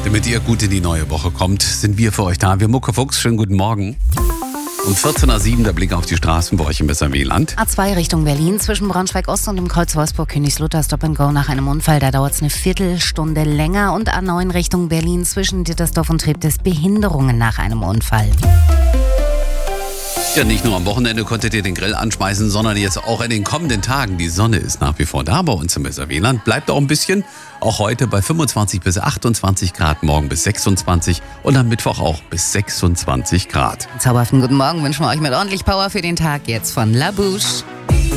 Damit ihr gut in die neue Woche kommt, sind wir für euch da. Wir Mucke Fuchs, schönen guten Morgen. Um 14.07 Uhr der Blick auf die Straßen bei euch im SRW-Land. A2 Richtung Berlin, zwischen Braunschweig-Ost und dem Kreuz Wolfsburg-Königslutter Stop and Go nach einem Unfall. Da dauert es eine Viertelstunde länger. Und A9 Richtung Berlin, zwischen Dittersdorf und Treptow Behinderungen nach einem Unfall. Ja, nicht nur am Wochenende konntet ihr den Grill anschmeißen, sondern jetzt auch in den kommenden Tagen. Die Sonne ist nach wie vor da bei uns im SRW-Land. Bleibt auch ein bisschen. Auch heute bei 25 bis 28 Grad, morgen bis 26 und am Mittwoch auch bis 26 Grad. Zauberhaften guten Morgen wünschen wir euch mit ordentlich Power für den Tag jetzt von La Bouche.